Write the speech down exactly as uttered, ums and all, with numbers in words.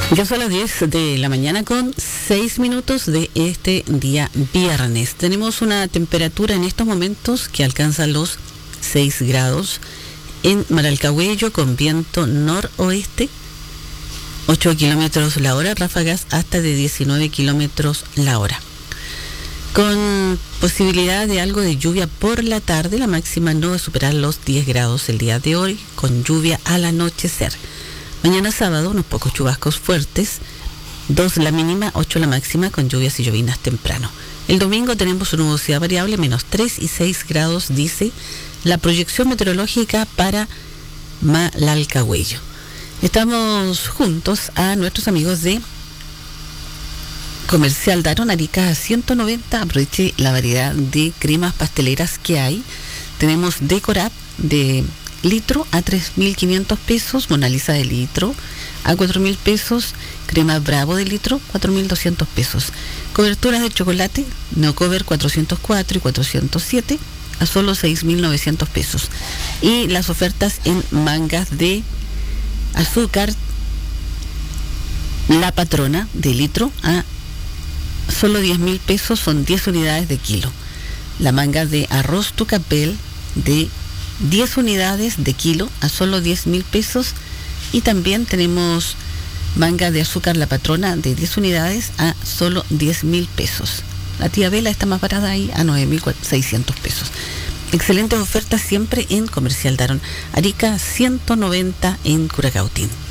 Ya son las diez de la mañana con seis minutos de este día viernes. Tenemos una temperatura en estos momentos que alcanza los seis grados en Maralcahuello con viento noroeste, ocho kilómetros la hora, ráfagas hasta de diecinueve kilómetros la hora. Con posibilidad de algo de lluvia por la tarde, la máxima no va a superar los diez grados el día de hoy, con lluvia al anochecer. Mañana sábado, unos pocos chubascos fuertes, dos la mínima, ocho la máxima, con lluvias y llovinas temprano. El domingo tenemos una nubosidad variable, menos tres y seis grados, dice la proyección meteorológica para Maralcahuello. Estamos juntos a nuestros amigos de Comercial Daron, Arica ciento noventa. Aproveche la variedad de cremas pasteleras que hay. Tenemos Decorap de litro a tres mil quinientos pesos, Mona Lisa de litro a cuatro mil pesos, crema Bravo de litro cuatro mil doscientos pesos. Coberturas de chocolate Neocover cuatrocientos cuatro y cuatrocientos siete a solo seis mil novecientos pesos. Y las ofertas en mangas de azúcar La Patrona de litro a solo diez mil pesos, son diez unidades de kilo. La manga de arroz Tucapel de diez unidades de kilo a solo diez mil pesos. Y también tenemos manga de azúcar La Patrona de diez unidades a solo diez mil pesos. La tía Vela está más barata ahí a nueve mil seiscientos pesos. Excelentes ofertas siempre en Comercial Daron, Arica ciento noventa en Curacautín.